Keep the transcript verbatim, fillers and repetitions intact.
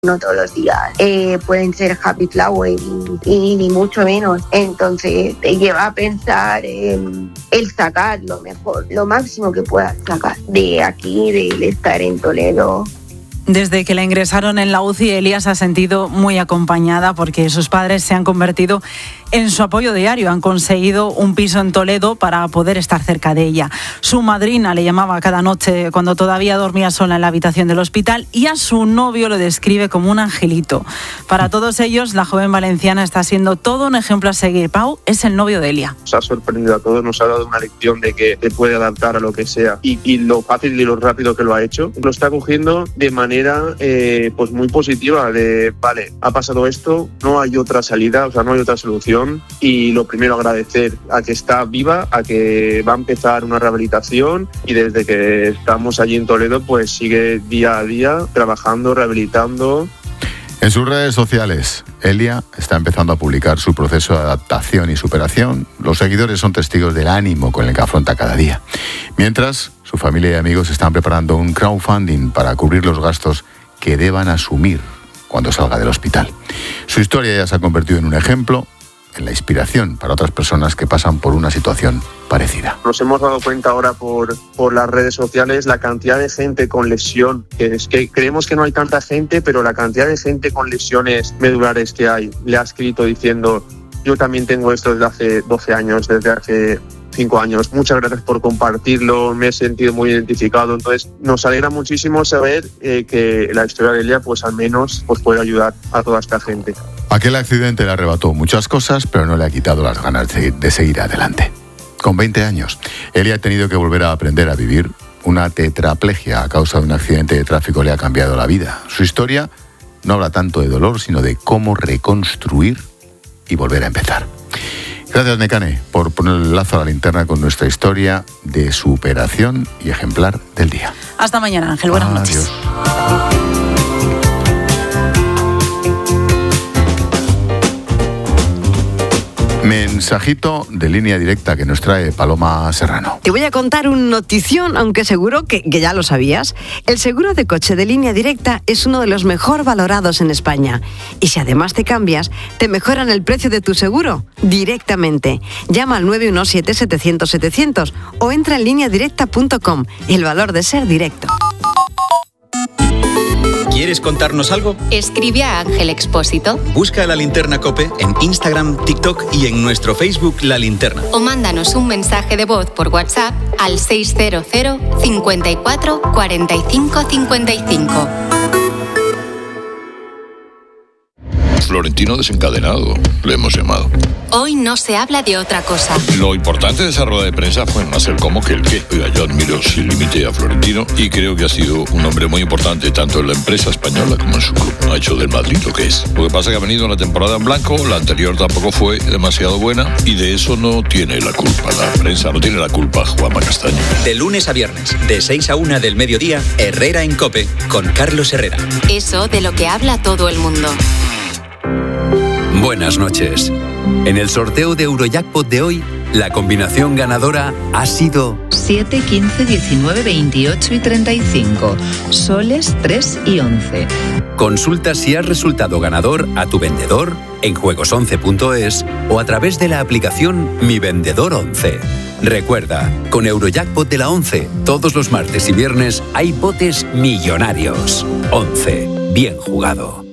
no todos los días eh, pueden ser happy flower y, y ni mucho menos. Entonces te lleva a pensar en el sacar lo mejor, lo máximo que puedas sacar de aquí, de estar en Toledo. Desde que la ingresaron en la U C I, Elia se ha sentido muy acompañada porque sus padres se han convertido en su apoyo diario. Han conseguido un piso en Toledo para poder estar cerca de ella. Su madrina le llamaba cada noche cuando todavía dormía sola en la habitación del hospital y a su novio lo describe como un angelito. Para todos ellos, la joven valenciana está siendo todo un ejemplo a seguir. Pau es el novio de Elia. Nos ha sorprendido a todos, nos ha dado una lección de que te puede adaptar a lo que sea y, y lo fácil y lo rápido que lo ha hecho. Lo está cogiendo de manera Eh, pues muy positiva de, vale, ha pasado esto, no hay otra salida, o sea, no hay otra solución y lo primero agradecer a que está viva, a que va a empezar una rehabilitación y desde que estamos allí en Toledo pues sigue día a día trabajando, rehabilitando. En sus redes sociales, Elia está empezando a publicar su proceso de adaptación y superación. Los seguidores son testigos del ánimo con el que afronta cada día. Mientras, su familia y amigos están preparando un crowdfunding para cubrir los gastos que deban asumir cuando salga del hospital. Su historia ya se ha convertido en un ejemplo, en la inspiración para otras personas que pasan por una situación parecida. Nos hemos dado cuenta ahora por, por las redes sociales la cantidad de gente con lesión, que es que creemos que no hay tanta gente, pero la cantidad de gente con lesiones medulares que hay. Le ha escrito diciendo, yo también tengo esto desde hace doce años, desde hace cinco años, muchas gracias por compartirlo, me he sentido muy identificado. Entonces nos alegra muchísimo saber eh, que la historia de Elia pues al menos pues, puede ayudar a toda esta gente. Aquel accidente le arrebató muchas cosas, pero no le ha quitado las ganas de, de seguir adelante. Con veinte años, Elia ha tenido que volver a aprender a vivir. Una tetraplegia a causa de un accidente de tráfico le ha cambiado la vida. Su historia no habla tanto de dolor, sino de cómo reconstruir y volver a empezar. Gracias, Nekane, por poner el lazo a la linterna con nuestra historia de superación y ejemplar del día. Hasta mañana, Ángel. Buenas Adiós. noches. Mensajito de línea directa que nos trae Paloma Serrano. Te voy a contar un notición, aunque seguro que, que ya lo sabías. El seguro de coche de línea directa es uno de los mejor valorados en España. Y si además te cambias, te mejoran el precio de tu seguro directamente. Llama al nueve uno siete, setecientos, setecientos o entra en línea directa punto com. El valor de ser directo. ¿Quieres contarnos algo? Escribe a Ángel Expósito. Busca La Linterna COPE en Instagram, TikTok y en nuestro Facebook La Linterna. O mándanos un mensaje de voz por WhatsApp al seis cero cero, cincuenta y cuatro, cuarenta y cinco, cincuenta y cinco. Florentino desencadenado, le hemos llamado. Hoy no se habla de otra cosa. Lo importante de esa rueda de prensa fue más el cómo que el qué. Oiga, yo admiro sin límite a Florentino y creo que ha sido un hombre muy importante tanto en la empresa española como en su club. Ha hecho del Madrid lo que es. Lo que pasa es que ha venido una temporada en blanco, la anterior tampoco fue demasiado buena y de eso no tiene la culpa la prensa, no tiene la culpa Juanma Castaño. De lunes a viernes, de seis a una del mediodía, Herrera en COPE, con Carlos Herrera. Eso de lo que habla todo el mundo. Buenas noches. En el sorteo de Eurojackpot de hoy, la combinación ganadora ha sido siete, quince, diecinueve, veintiocho y treinta y cinco. Soles tres y once. Consulta si has resultado ganador a tu vendedor en juegos once punto es o a través de la aplicación Mi Vendedor once. Recuerda, con Eurojackpot de la once, todos los martes y viernes hay botes millonarios. once. Bien jugado.